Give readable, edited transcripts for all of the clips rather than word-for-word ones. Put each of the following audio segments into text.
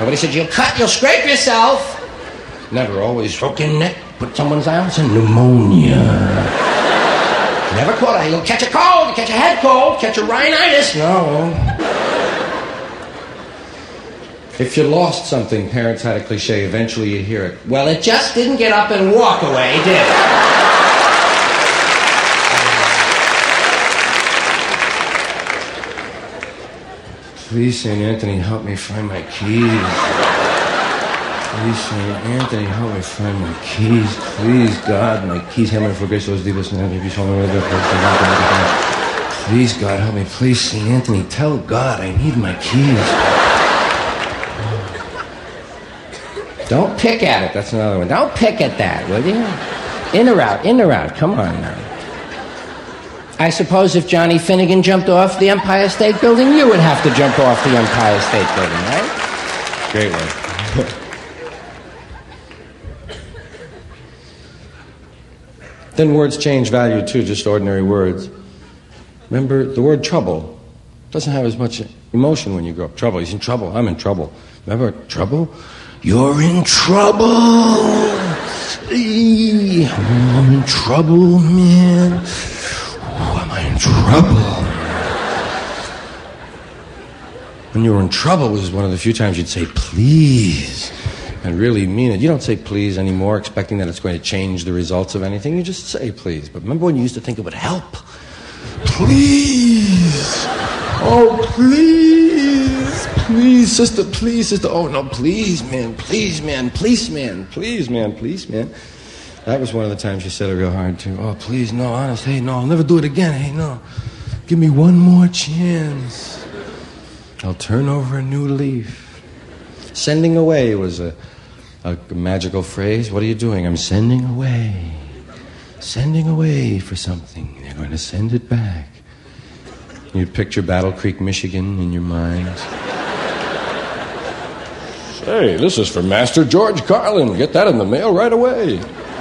Nobody said, you'll cut, you'll scrape yourself. Never, always broken neck, put someone's arms in pneumonia. Never caught you'll catch a cold, you catch a head cold, catch a rhinitis. No. If you lost something, parents had a cliche, eventually you hear it. Well, it just didn't get up and walk away, did it? Please, St. Anthony, help me find my keys. Please, St. Anthony, help me find my keys. Please, God, my keys. Please, God, help me. Please, St. Anthony, tell God I need my keys. Don't pick at it. That's another one. Don't pick at that, will you? In or out, in or out. Come on now. I suppose if Johnny Finnegan jumped off the Empire State Building, you would have to jump off the Empire State Building, right? Great one. Then words change value too, just ordinary words. Remember, the word trouble doesn't have as much emotion when you grow up. Trouble, he's in trouble, I'm in trouble. Remember, trouble? You're in trouble! I'm in trouble, man. Oh, am I in trouble? When you were in trouble was one of the few times you'd say, please, and really mean it. You don't say please anymore, expecting that it's going to change the results of anything. You just say please. But remember when you used to think it would help? Please! Oh, please! Please, sister, please, sister. Oh, no, please, man, please, man, please, man, please, man, please, man. That was one of the times you said it real hard, too. Oh, please, no, honest, hey, no, I'll never do it again, hey, no. Give me one more chance. I'll turn over a new leaf. Sending away was a magical phrase. What are you doing? I'm sending away. Sending away for something. They're going to send it back. You'd picture Battle Creek, Michigan in your mind. Say, this is for Master George Carlin. Get that in the mail right away.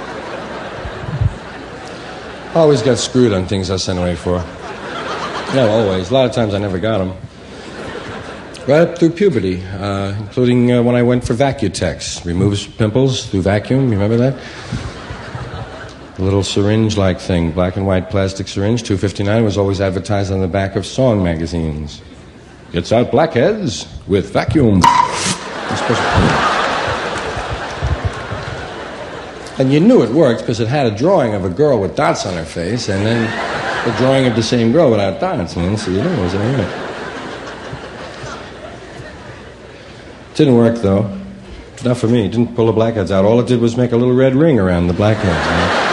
Always got screwed on things I sent away for. Yeah, always. A lot of times I never got them. Right up through puberty, including when I went for Vacutex. Removes pimples through vacuum. You remember that? A little syringe-like thing, black and white plastic syringe, $2.59, was always advertised on the back of song magazines. Gets out blackheads with vacuum. And you knew it worked because it had a drawing of a girl with dots on her face, and then a drawing of the same girl without dots. So you know it was all right. Didn't work, though. Not for me. It didn't pull the blackheads out. All it did was make a little red ring around the blackheads. You know?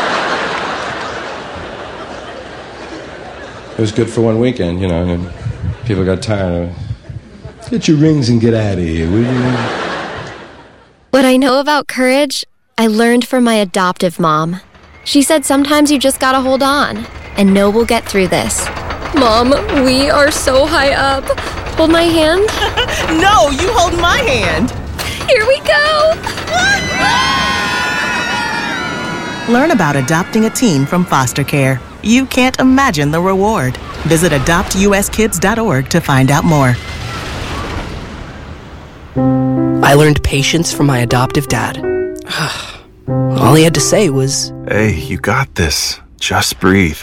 It was good for one weekend, you know, and people got tired of it. Get your rings and get out of here, will you? What I know about courage, I learned from my adoptive mom. She said sometimes you just gotta hold on and know we'll get through this. Mom, we are so high up. Hold my hand. No, you hold my hand. Here we go. Learn about adopting a teen from foster care. You can't imagine the reward. Visit adoptuskids.org to find out more. I learned patience from my adoptive dad. All he had to say was, "Hey, you got this. Just breathe."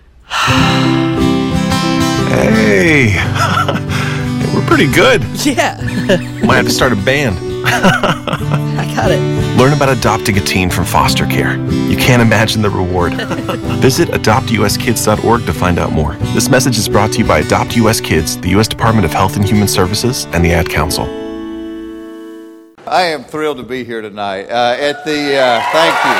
Hey, we're pretty good. yeah. Might have to start a band. I got it. Learn about adopting a teen from foster care. You can't imagine the reward. Visit adoptuskids.org to find out more. This message is brought to you by Adopt US Kids, the U.S. Department of Health and Human Services, and the Ad Council. I am thrilled to be here tonight. Thank you.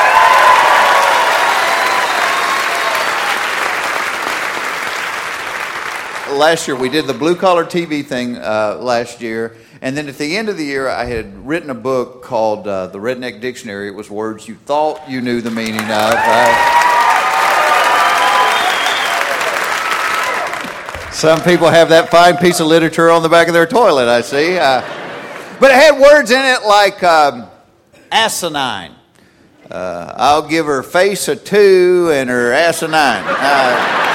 Last year, we did the Blue Collar TV thing last year. And then at the end of the year, I had written a book called The Redneck Dictionary. It was words you thought you knew the meaning of. Some people have that fine piece of literature on the back of their toilet, I see. But it had words in it like asinine. I'll give her face a 2 and her asinine.